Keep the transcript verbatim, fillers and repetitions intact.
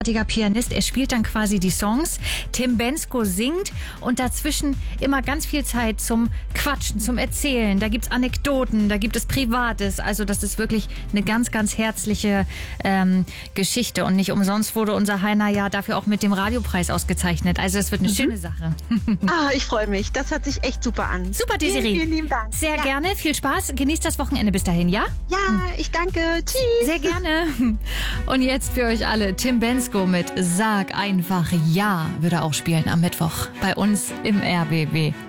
großartiger Pianist. Er spielt dann quasi die Songs. Tim Bendzko singt und dazwischen immer ganz viel Zeit zum Quatschen, zum Erzählen. Da gibt's Anekdoten, da gibt es Privates. Also das ist wirklich eine ganz, ganz herzliche ähm, Geschichte. Und nicht umsonst wurde unser Heiner ja dafür auch mit dem Radiopreis ausgezeichnet. Also es wird eine mhm. schöne Sache. Ah, ich freue mich. Das hört sich echt super an. Super, Desiree. Vielen, vielen lieben Dank. Sehr ja. gerne. Viel Spaß. Genießt das Wochenende bis dahin, ja? Ja, ich danke. Tschüss. Sehr gerne. Und jetzt für euch alle Tim Bendzko mit Sag einfach Ja, würde auch spielen am Mittwoch bei uns im R B B.